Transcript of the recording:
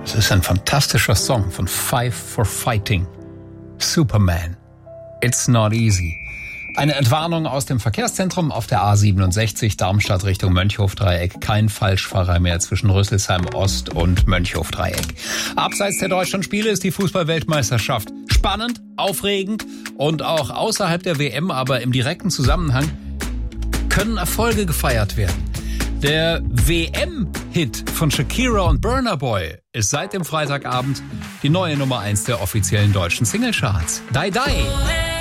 Es ist ein fantastischer Song von Five for Fighting. Superman. It's not easy. Eine Entwarnung aus dem Verkehrszentrum auf der A67 Darmstadt Richtung Mönchhofdreieck. Kein Falschfahrer mehr zwischen Rüsselsheim Ost und Mönchhofdreieck. Abseits der Deutschlandspiele ist die Fußball-Weltmeisterschaft spannend, aufregend und auch außerhalb der WM, aber im direkten Zusammenhang können Erfolge gefeiert werden. Der WM-Hit von Shakira und Burna Boy ist seit dem Freitagabend die neue Nummer 1 der offiziellen deutschen Singlecharts. Die Die.